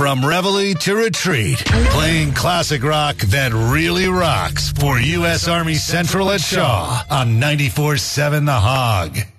From reveille to retreat, playing classic rock that really rocks for U.S. Army Central at Shaw on 94.7 The Hog.